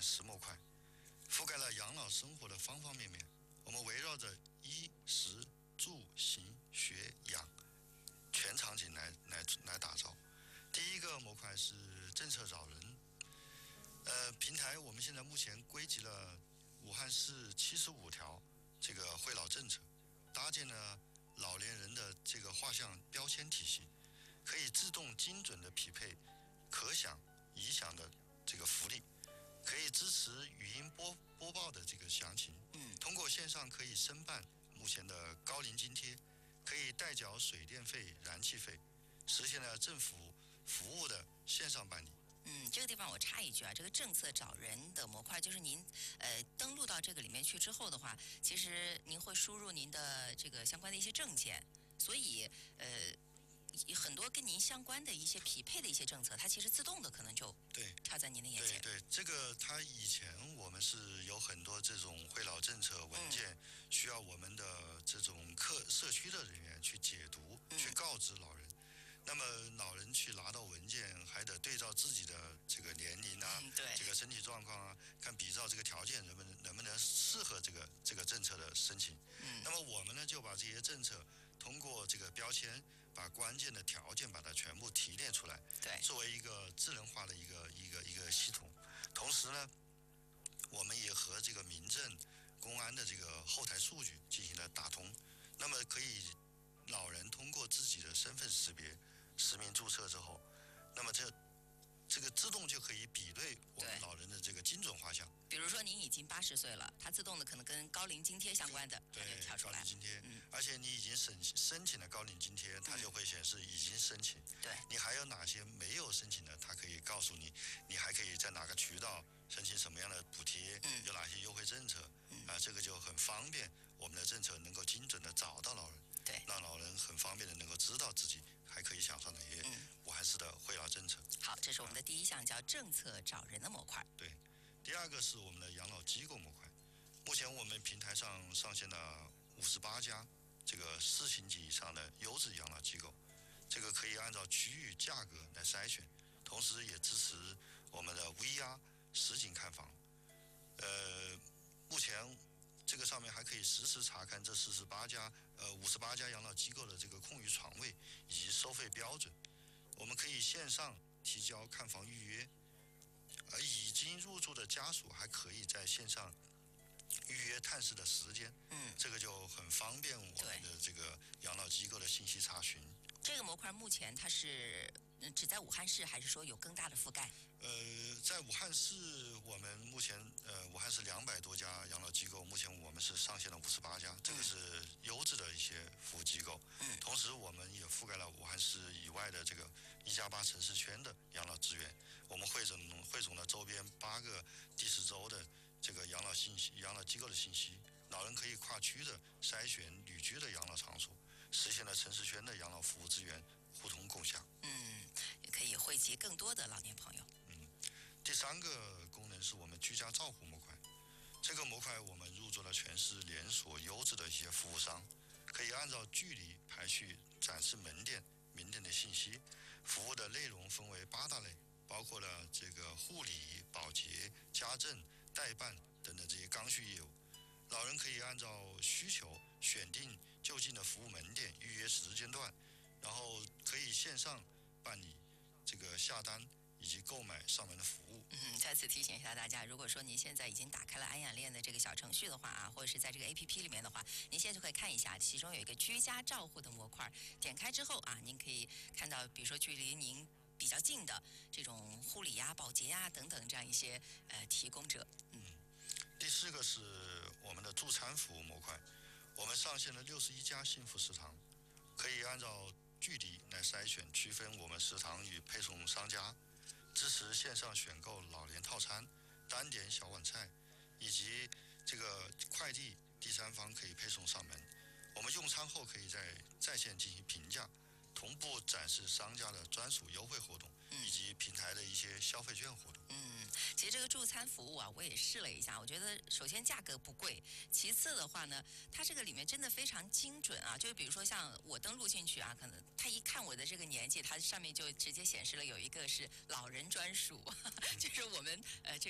10模块，覆盖了养老生活的方方面面。我们围绕着衣食住行学养全场景来打造。第一个模块是政策找人，平台我们现在目前归集了武汉市75条这个惠老政策，搭建了老年人的这个画像标签体系，可以自动精准的匹配可享已享的这个福利，可以支持语音播报的这个详情。通过线上可以申办目前的高龄津贴，可以代缴水电费、燃气费，实现了政府服务的线上办理。 这个地方我插一句啊，这个政策找人的模块，就是您登录到这个里面去之后的话，其实您会输入您的这个相关的一些证件，所以很多跟您相关的一些匹配的一些政策，它其实自动的可能就跳在您的眼前。 对，这个它以前我们是有很多这种惠老政策文件，需要我们的这种社区的人员去解读，去告知老人。那么老人去拿到文件，还得对照自己的这个年龄啊，这个身体状况啊，看比照这个条件能不能适合这个政策的申请。那么我们呢就把这些政策通过这个标签，把关键的条件把它全部提炼出来，作为一个智能化的一个系统。同时呢，我们也和这个民政、公安的这个后台数据进行了打通，那么可以老人通过自己的身份识别实名注册之后，那么这个自动就可以比对我们老人的这个精准画像。 比如说您已经80岁了，它自动的可能跟高龄津贴相关的，它就跳出来。 高龄津贴，而且你已经申请了高龄津贴，它就会显示已经申请。你还有哪些没有申请的，它可以告诉你，你还可以在哪个渠道申请什么样的补贴，有哪些优惠政策，这个就很方便我们的政策能够精准的找到老人。让老人很方便的能够知道自己还可以享受哪些武汉市的惠老政策。 好，这是我们的第一项叫政策找人的模块。 对，第二个是我们的养老机构模块。目前我们平台上上线了58家这个4星级以上的优质养老机构，这个可以按照区域价格来筛选，同时也支持我们的 VR 实景看房。目前这个上面还可以实时查看这58家养老机构的这个空余床位以及收费标准。我们可以线上提交看房预约，而已经入住的家属还可以在线上预约探视的时间。这个就很方便我们的这个养老机构的信息查询。 这个模块目前它是只在武汉市，还是说有更大的覆盖？ 在武汉市，我们目前武汉市200多家养老机构，目前我们是上线了58家，这个是优质的一些服务机构。同时我们也覆盖了武汉市以外的这个1+8城市圈的养老资源，我们汇总了周边8个地市州的这个养老机构的信息，老人可以跨区的筛选旅居的养老场所，实现了城市圈的养老服务资源互通共享。 也可以惠及更多的老年朋友。 第3个功能是我们居家照护模块。这个模块我们入驻了全市连锁优质的一些服务商，可以按照距离排序展示门店的信息。服务的内容分为8大类，包括了这个护理、保洁、家政、代办等等这些刚需业务。老人可以按照需求选定就近的服务门店，预约时间段，然后可以线上办理这个下单以及购买上门的服务。 再次提醒一下大家，如果说您现在已经打开了安养链的这个小程序的话啊，或者是在这个 APP 里面的话，您现在就可以看一下，其中有一个居家照护的模块，点开之后啊，您可以看到，比如说距离您比较近的这种护理呀、保洁呀等等这样一些提供者。 第4个是我们的助餐服务模块，我们上线了61家幸福食堂，可以按照距离来筛选区分我们食堂与配送商家，支持线上选购老年套餐、单点小碗菜，以及这个快递第三方可以配送上门。我们用餐后可以在线进行评价，同步展示商家的专属优惠活动，以及平台的一些消费券活动。 其实这个助餐服务啊，我也试了一下，我觉得首先价格不贵，其次的话呢，它这个里面真的非常精准啊。就比如说像我登录进去啊，可能它一看我的这个年纪，它上面就直接显示了有一个是老人专属，就是我们这个。